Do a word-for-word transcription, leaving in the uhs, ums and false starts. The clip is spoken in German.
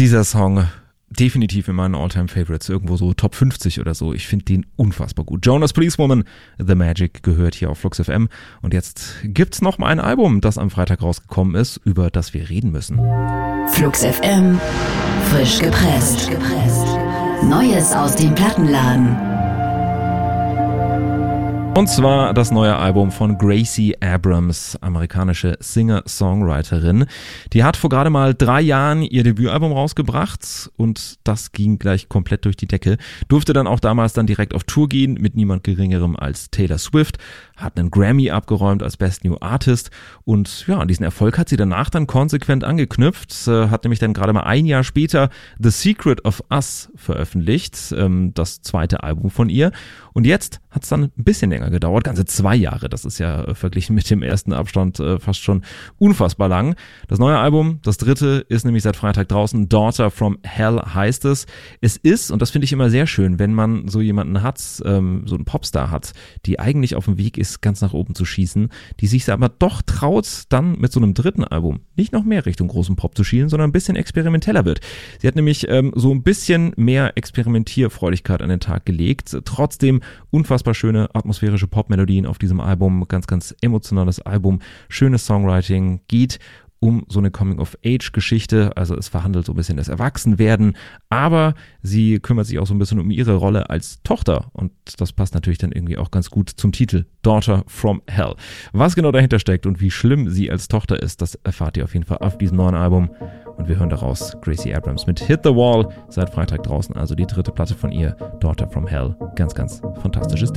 Dieser Song definitiv in meinen All-Time-Favorites, irgendwo so Top fünfzig oder so. Ich finde den unfassbar gut. Jonas Policewoman, The Magic, gehört hier auf Flux F M. Und jetzt gibt's noch mal ein Album, das am Freitag rausgekommen ist, über das wir reden müssen. Flux F M, frisch gepresst. Neues aus dem Plattenladen. Und zwar das neue Album von Gracie Abrams, amerikanische Singer-Songwriterin. Die hat vor gerade mal drei Jahren ihr Debütalbum rausgebracht und das ging gleich komplett durch die Decke. Durfte dann auch damals dann direkt auf Tour gehen mit niemand Geringerem als Taylor Swift, hat einen Grammy abgeräumt als Best New Artist und ja, an diesen Erfolg hat sie danach dann konsequent angeknüpft, hat nämlich dann gerade mal ein Jahr später The Secret of Us veröffentlicht, das zweite Album von ihr. Und jetzt hat es dann ein bisschen länger gedauert, ganze zwei Jahre. Das ist ja äh, verglichen mit dem ersten Abstand äh, fast schon unfassbar lang. Das neue Album, das dritte, ist nämlich seit Freitag draußen. Daughter from Hell heißt es. Es ist, und das finde ich immer sehr schön, wenn man so jemanden hat, ähm, so einen Popstar hat, die eigentlich auf dem Weg ist, ganz nach oben zu schießen, die sich aber doch traut, dann mit so einem dritten Album nicht noch mehr Richtung großen Pop zu schielen, sondern ein bisschen experimenteller wird. Sie hat nämlich ähm, so ein bisschen mehr Experimentierfreudigkeit an den Tag gelegt. Trotzdem unfassbar schöne atmosphärische Popmelodien auf diesem Album, ganz, ganz emotionales Album, schönes Songwriting, geht um so eine Coming-of-Age-Geschichte, also es verhandelt so ein bisschen das Erwachsenwerden, aber sie kümmert sich auch so ein bisschen um ihre Rolle als Tochter und das passt natürlich dann irgendwie auch ganz gut zum Titel Daughter from Hell. Was genau dahinter steckt und wie schlimm sie als Tochter ist, das erfahrt ihr auf jeden Fall auf diesem neuen Album und wir hören daraus Gracie Abrams mit Hit the Wall, seit Freitag draußen, also die dritte Platte von ihr, Daughter from Hell, ganz, ganz fantastisches Ding.